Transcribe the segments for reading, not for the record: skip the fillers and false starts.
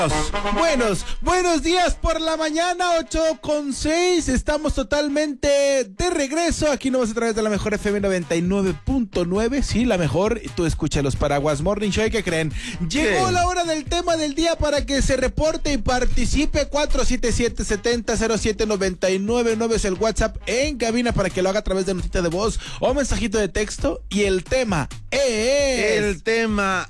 Buenos días por la mañana, 8:06. Estamos totalmente de regreso. Aquí nomás a través de la mejor FM 99.9. Sí, la mejor. Tú escuchas los Paraguas Morning Show. ¿Qué creen? Llegó la hora del tema del día para que se reporte y participe. 477-7007-999 es el WhatsApp en cabina para que lo haga a través de notita de voz o mensajito de texto. Y el tema es... El tema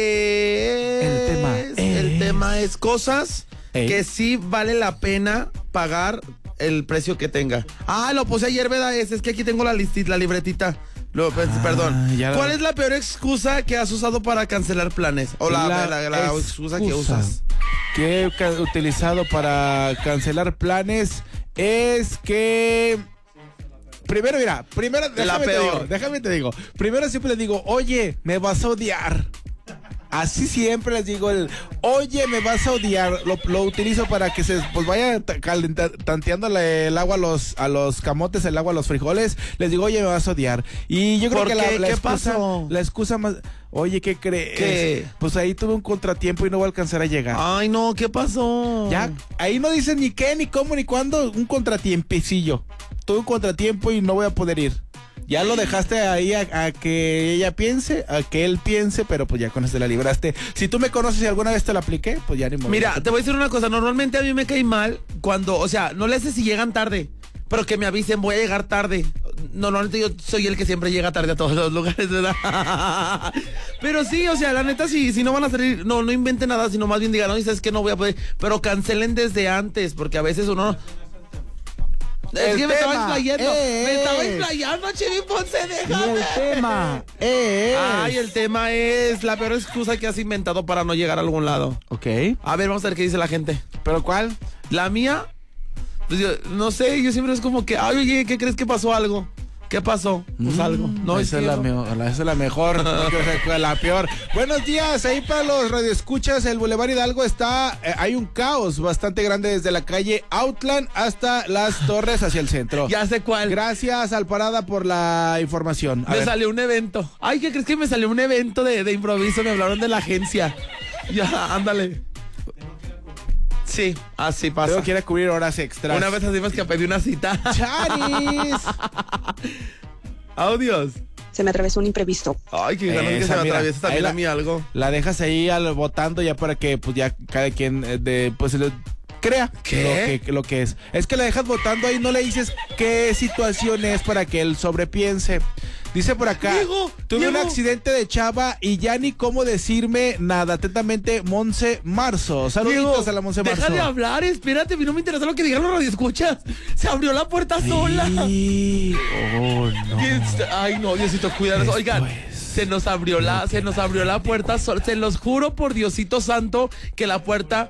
es cosas que sí vale la pena pagar el precio que tenga. Lo puse ayer, ¿verdad? Es que aquí tengo la libretita. Perdón. ¿Cuál es la peor excusa que has usado para cancelar planes? O la excusa que usas. Que he utilizado para cancelar planes es que... Primero, déjame te digo. Primero siempre les digo, oye, me vas a odiar. Así siempre les digo oye, me vas a odiar. Lo utilizo para que se vaya tanteándole el agua a los camotes, el agua a los frijoles. Les digo, oye, me vas a odiar. Y yo creo que la excusa más... Oye, ¿qué crees? ¿Qué? Pues ahí tuve un contratiempo y no voy a alcanzar a llegar. Ay, no, ¿qué pasó? Ya, ahí no dicen ni qué, ni cómo, ni cuándo. Un contratiempecillo. Tuve un contratiempo y no voy a poder ir. Ya lo dejaste ahí a que ella piense, a que él piense, pero pues ya con eso la libraste. Si tú me conoces y alguna vez te lo apliqué, pues ya ni modo. Mira, te voy a decir una cosa. Normalmente a mí me cae mal cuando, o sea, no le haces si llegan tarde, pero que me avisen, voy a llegar tarde. Normalmente yo soy el que siempre llega tarde a todos los lugares, ¿verdad? Pero sí, o sea, la neta, si no van a salir, no inventen nada, sino más bien digan, no, dices que no voy a poder, pero cancelen desde antes, porque a veces uno... Es que me estaba explayando, Chivi Ponce, déjame. Y el tema es... el tema es la peor excusa que has inventado para no llegar a algún lado. Ok. A ver, vamos a ver qué dice la gente. ¿Pero cuál? La mía, pues yo, no sé, yo siempre es como que, oye, ¿qué crees que pasó algo? ¿Qué pasó? Pues algo. No, esa es la mejor, no quiero ser la peor. Buenos días, ahí para los radioescuchas, el Boulevard Hidalgo está, hay un caos bastante grande desde la calle Outland hasta las Torres hacia el centro. Ya sé cuál. Gracias, Alparada, por la información. Me salió un evento. Ay, ¿qué crees que me salió un evento de improviso? Me hablaron de la agencia. Ya, ándale. Sí, así pasa. Tengo que ir a cubrir horas extras. Una vez así más que pedí una cita. ¡Charis! Audios. Se me atravesó un imprevisto. Ay, qué ganas que se me atraviese también a mí algo. La dejas ahí votando ya para que pues ya cada quien crea lo que es. Es que la dejas votando ahí, no le dices qué situación es para que él sobrepiense. Dice por acá, tuve un accidente de chava y ya ni cómo decirme nada. Atentamente, Monse Marzo. Saluditos a la Monse Marzo. Deja de hablar, espérate, no me interesa lo que digan los radioescuchas. Se abrió la puerta sola. Oh, no. Ay, no, Diosito, cuídanos. Oigan, se nos abrió la puerta sola. Se los juro por Diosito Santo que la puerta...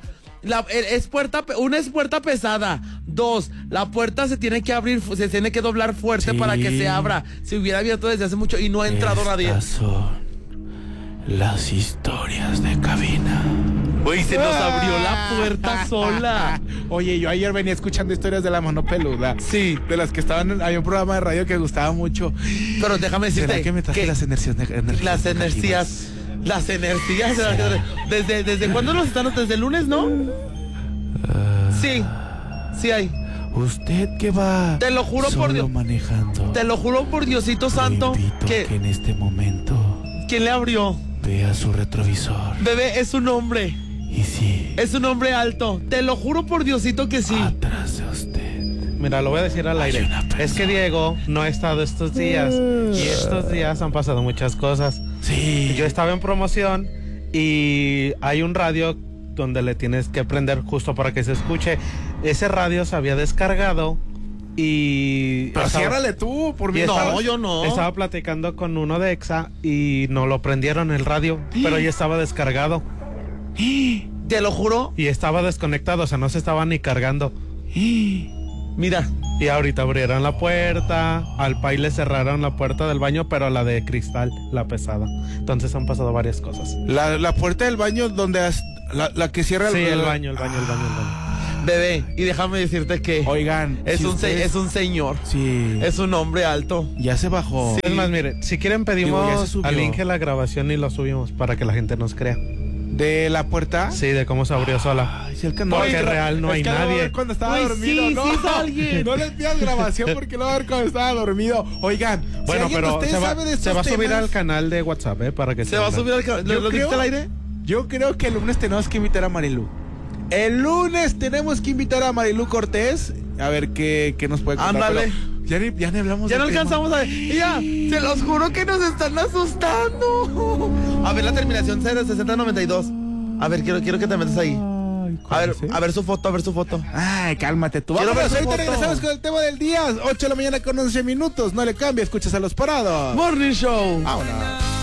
Una es puerta pesada. 2, la puerta se tiene que abrir, se tiene que doblar fuerte para que se abra. Se hubiera abierto desde hace mucho y no ha entrado nadie. Estas son las historias de cabina. Uy, se nos abrió la puerta sola. Oye, yo ayer venía escuchando historias de la mano peluda. Sí. De las que estaban, había un programa de radio que me gustaba mucho. Pero déjame decirte. ¿Será que me traje las energías? Las energías. ¿Desde cuándo nos están? ¿Desde el lunes, no? Sí hay. ¿Usted qué va? Te lo juro por Dios. Manejando. Te lo juro por Diosito Santo. Que en este momento. ¿Quién le abrió? Vea su retrovisor. Bebé, es un hombre. Y sí. Es un hombre alto. Te lo juro por Diosito que sí. Atrás de usted. Mira, lo voy a decir al aire. Es que Diego no ha estado estos días. Y estos días han pasado muchas cosas. Sí. Yo estaba en promoción y hay un radio donde le tienes que prender justo para que se escuche. Ese radio se había descargado y... Pero ciérrale tú, por mí. No, yo no. Estaba platicando con uno de EXA y no lo prendieron el radio, pero ya estaba descargado. Te lo juro. Y estaba desconectado, o sea, no se estaba ni cargando. Mira. Y ahorita abrieron la puerta, al Pai le cerraron la puerta del baño, pero la de cristal, la pesada. Entonces han pasado varias cosas. La puerta del baño donde la que cierra el baño. Bebé, y déjame decirte que... Oigan, es un señor. Sí. Es un hombre alto. Ya se bajó. Sí. Es más, mire, si quieren pedimos al Inge la grabación y lo subimos para que la gente nos crea. ¿De la puerta? Sí, de cómo se abrió sola. Ay, si el que Porque real no hay nadie. Cuando estaba Uy, dormido, sí, ¿no? sí es alguien. No le pidas grabación porque lo va a ver cuando estaba dormido. Oigan, Bueno, si alguien de pero ustedes sabe de se va a estos subir temas, al canal de WhatsApp, para que ¿Se va a subir al canal? ¿Lo dijiste al aire? Yo creo que el lunes tenemos que invitar a Marilu. El lunes tenemos que invitar a Marilu Cortés. A ver qué nos puede contar. Ándale. Pero ya ni hablamos Ya no del tema. alcanzamos a ver. Y ya, se los juro que nos están asustando. A ver la terminación 06092. A ver, quiero que te metas ahí. Ay, ¿cuál es, eh? A ver su foto. Ay, cálmate tú. Quiero Vámonos, ver su ahorita foto. regresamos con el tema del día. 8 de la mañana con 11 minutos. No le cambie, escuchas a los parados. Morning Show. Vámonos.